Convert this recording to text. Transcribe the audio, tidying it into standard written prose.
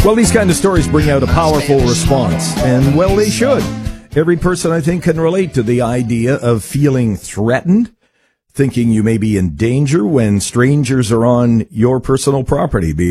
Well, these kind of stories bring out a powerful response, and, well, they should. Every person, I think, can relate to the idea of feeling threatened, thinking you may be in danger when strangers are on your personal property, be